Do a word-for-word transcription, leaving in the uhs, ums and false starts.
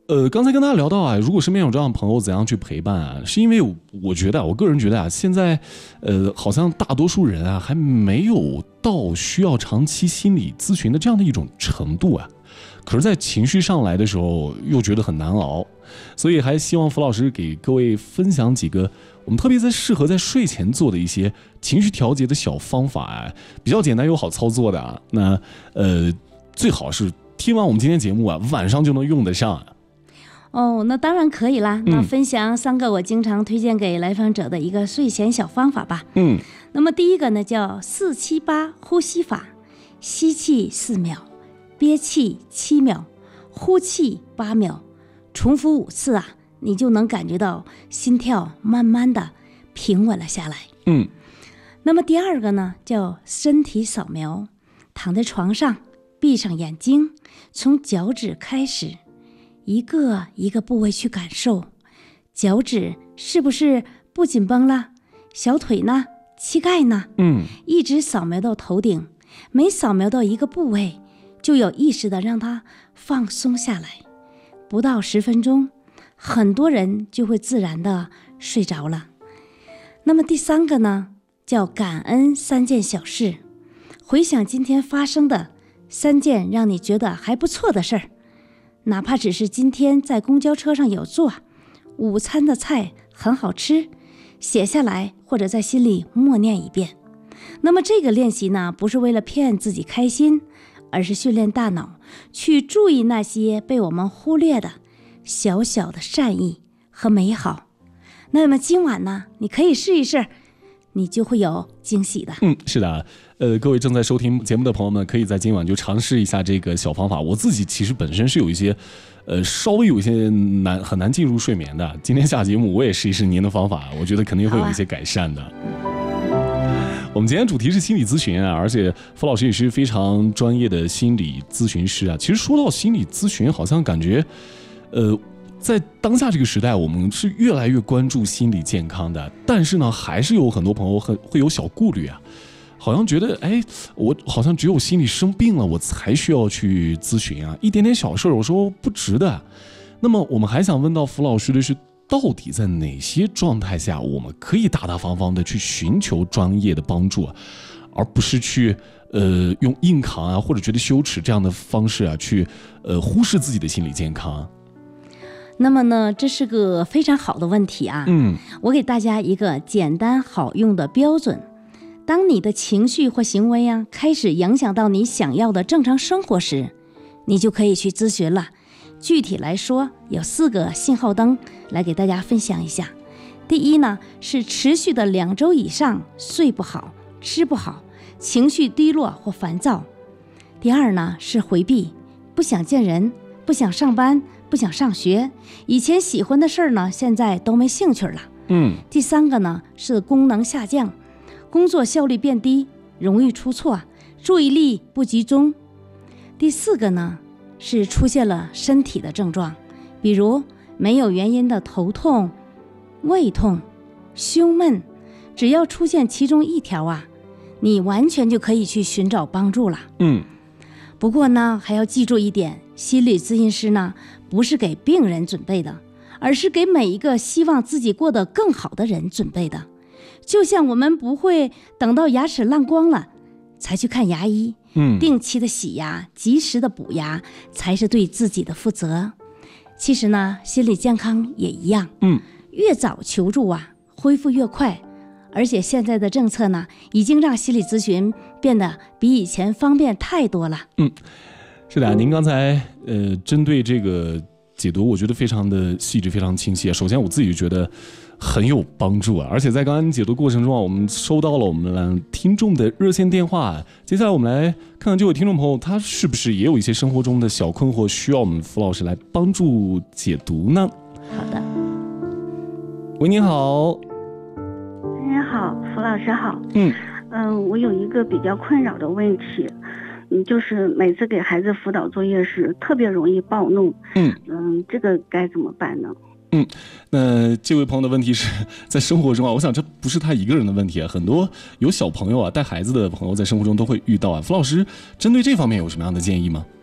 呃，刚才跟大家聊到啊，如果身边有这样的朋友，怎样去陪伴啊？是因为我觉得，我个人觉得啊，现在，呃，好像大多数人啊，还没有到需要长期心理咨询的这样的一种程度啊。可是，在情绪上来的时候，又觉得很难熬，所以还希望符老师给各位分享几个我们特别在适合在睡前做的一些情绪调节的小方法啊，比较简单又好操作的啊。那呃，最好是听完我们今天节目啊，晚上就能用得上啊。 哦，那当然可以啦。那分享三个我经常推荐给来访者的一个睡前小方法吧。 嗯， 那么第一个呢叫四七八呼吸法，吸气四秒，憋气七秒，呼气八秒，重复五次啊，你就能感觉到心跳慢慢的平稳了下来。 嗯， 那么第二个呢叫身体扫描，躺在床上，闭上眼睛，从脚趾开始。一个一个部位去感受，脚趾是不是不紧绷了？小腿呢？膝盖呢？ 嗯， 一直扫描到头顶，每扫描到一个部位，就有意识的让它放松下来。不到十分钟，很多人就会自然的睡着了。那么第三个呢，叫感恩三件小事，回想今天发生的三件让你觉得还不错的事儿。哪怕只是今天在公交车上有坐，午餐的菜很好吃，写下来或者在心里默念一遍。那么这个练习呢，不是为了骗自己开心，而是训练大脑去注意那些被我们忽略的小小的善意和美好。那么今晚呢，你可以试一试，你就会有惊喜的。 嗯，是的，呃，各位正在收听节目的朋友们，可以在今晚就尝试一下这个小方法。我自己其实本身是有一些，呃，稍微有一些难很难进入睡眠的。今天下节目我也试一试您的方法，我觉得肯定会有一些改善的。我们今天主题是心理咨询啊，而且符老师也是非常专业的心理咨询师啊。其实说到心理咨询，好像感觉，呃。在当下这个时代，我们是越来越关注心理健康的，但是呢，还是有很多朋友很会有小顾虑啊，好像觉得，哎，我好像只有心理生病了，我才需要去咨询啊，一点点小事，我说不值得。那么，我们还想问到符老师的是，到底在哪些状态下，我们可以大大方方的去寻求专业的帮助啊，而不是去呃用硬扛啊，或者觉得羞耻这样的方式啊，去呃忽视自己的心理健康。 那么呢，这是个非常好的问题啊。 嗯， 我给大家一个简单好用的标准。当你的情绪或行为啊开始影响到你想要的正常生活时，你就可以去咨询了。具体来说，有四个信号灯来给大家分享一下。第一呢，是持续的两周以上睡不好、吃不好、情绪低落或烦躁。第二呢，是回避，不想见人，不想上班，不想上学，以前喜欢的事儿呢，现在都没兴趣了。 嗯， 第三个呢是功能下降，工作效率变低，容易出错，注意力不集中。第四个呢是出现了身体的症状，比如没有原因的头痛、胃痛、胸闷，只要出现其中一条啊，你完全就可以去寻找帮助了。 嗯， 不过呢，还要记住一点，心理咨询师呢不是给病人准备的，而是给每一个希望自己过得更好的人准备的。就像我们不会等到牙齿烂光了才去看牙医， 嗯， 定期的洗牙，及时的补牙，才是对自己的负责。其实呢，心理健康也一样， 嗯， 越早求助啊，恢复越快。而且现在的政策呢，已经让心理咨询变得比以前方便太多了。 嗯，是的，您刚才呃针对这个解读，我觉得非常的细致，非常清晰。首先，我自己就觉得很有帮助啊！而且在刚刚解读过程中啊，我们收到了我们听众的热线电话。接下来我们来看看这位听众朋友，他是不是也有一些生活中的小困惑，需要我们符老师来帮助解读呢？ 好的。 喂，您好。 您好，符老师好。 嗯嗯、呃，我有一个比较困扰的问题，嗯，就是每次给孩子辅导作业时，特别容易暴怒。 嗯嗯，这个该怎么办呢？ 嗯，那这位朋友的问题是在生活中啊，我想这不是他一个人的问题啊，很多有小朋友啊、带孩子的朋友在生活中都会遇到啊。符老师针对这方面有什么样的建议吗？